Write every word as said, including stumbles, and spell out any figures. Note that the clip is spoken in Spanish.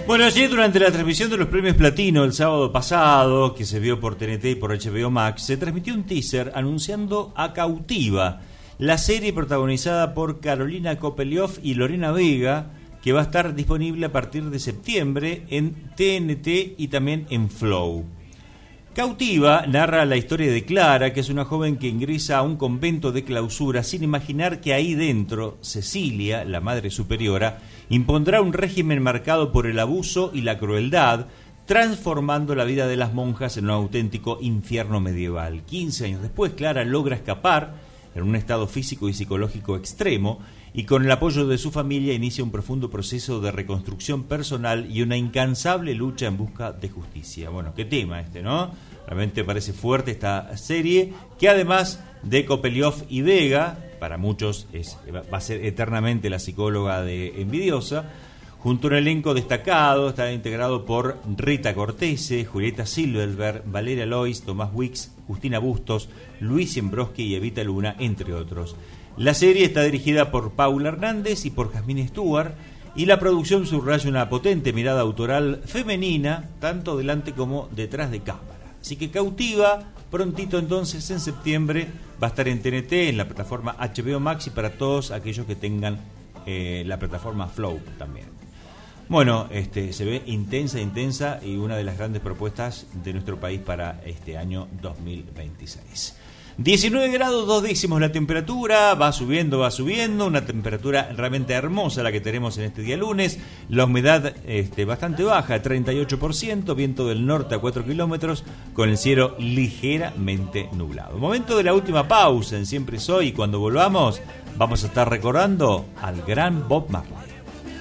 Bueno, ayer durante la transmisión de los premios Platino el sábado pasado, que se vio por T N T y por H B O Max, se transmitió un teaser anunciando a Cautiva, la serie protagonizada por Carolina Kopelioff y Lorena Vega, que va a estar disponible a partir de septiembre en T N T y también en Flow. Cautiva narra la historia de Clara, que es una joven que ingresa a un convento de clausura sin imaginar que ahí dentro Cecilia, la madre superiora, impondrá un régimen marcado por el abuso y la crueldad, transformando la vida de las monjas en un auténtico infierno medieval. quince años después, Clara logra escapar en un estado físico y psicológico extremo y con el apoyo de su familia inicia un profundo proceso de reconstrucción personal y una incansable lucha en busca de justicia. Bueno, qué tema este, ¿no? Realmente parece fuerte esta serie, que además de Kopelioff y Vega, para muchos es, va a ser eternamente la psicóloga de Envidiosa, junto a un elenco destacado, está integrado por Rita Cortese, Julieta Silverberg, Valeria Lois, Tomás Wicks, Justina Bustos, Luis Siembroski y Evita Luna, entre otros. La serie está dirigida por Paula Hernández y por Jasmine Stewart, y la producción subraya una potente mirada autoral femenina, tanto delante como detrás de cámara. Así que Cautiva, prontito entonces en septiembre, va a estar en T N T, en la plataforma H B O Max y para todos aquellos que tengan eh, la plataforma Flow también. Bueno, este, se ve intensa, intensa y una de las grandes propuestas de nuestro país para este año dos mil veintiséis. diecinueve grados, dos décimos la temperatura, va subiendo, va subiendo, una temperatura realmente hermosa la que tenemos en este día lunes, la humedad este, bastante baja, treinta y ocho por ciento, viento del norte a cuatro kilómetros, con el cielo ligeramente nublado. Momento de la última pausa en Siempre Soy, y cuando volvamos vamos a estar recordando al gran Bob Marley.